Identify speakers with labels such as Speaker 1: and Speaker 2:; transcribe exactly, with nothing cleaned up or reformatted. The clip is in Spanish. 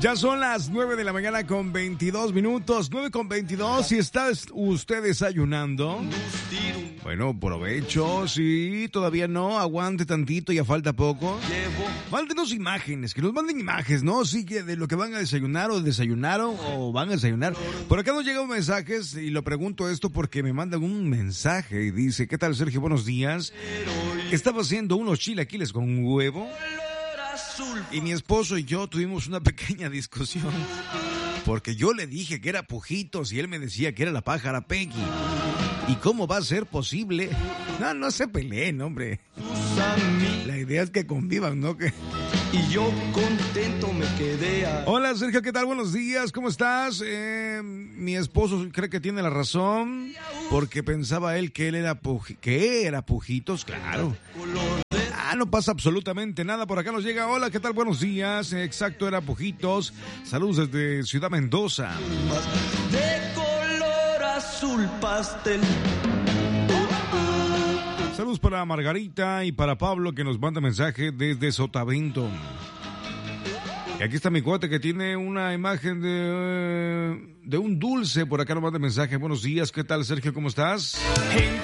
Speaker 1: Ya son las nueve de la mañana con veintidós minutos, nueve con veintidós. Si está usted desayunando, bueno, provecho. Si todavía no, aguante tantito, ya falta poco. Mándenos imágenes, que nos manden imágenes, ¿no? Sí, que de lo que van a desayunar o desayunaron o van a desayunar. Por acá nos llegan mensajes y lo pregunto esto porque me mandan un mensaje y dice: ¿qué tal, Sergio? Buenos días. Estaba haciendo unos chilaquiles con huevo y mi esposo y yo tuvimos una pequeña discusión porque yo le dije que era Pujitos y él me decía que era la pájara Peggy. ¿Y cómo va a ser posible? No, no se peleen, hombre. La idea es que convivan, ¿no? Que...
Speaker 2: Y yo contento me quedé a...
Speaker 1: Hola, Sergio, ¿qué tal? Buenos días, ¿cómo estás? Eh, mi esposo cree que tiene la razón porque pensaba él que él era Puj... que era Pujitos, claro. Ah, no pasa absolutamente nada. Por acá nos llega: hola, ¿qué tal? Buenos días. Exacto, era Pujitos. Saludos desde Ciudad Mendoza.
Speaker 2: De color azul pastel.
Speaker 1: Saludos para Margarita y para Pablo, que nos manda mensaje desde Sotavento. Y aquí está mi cuate que tiene una imagen de, de un dulce. Por acá nos manda mensaje. Buenos días, ¿qué tal, Sergio? ¿Cómo estás?